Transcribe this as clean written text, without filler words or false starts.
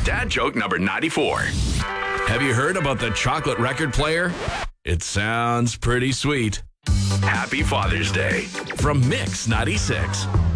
Dad joke number 94. Have you heard about the chocolate record player? It sounds pretty sweet. Happy Father's Day from Mix 96.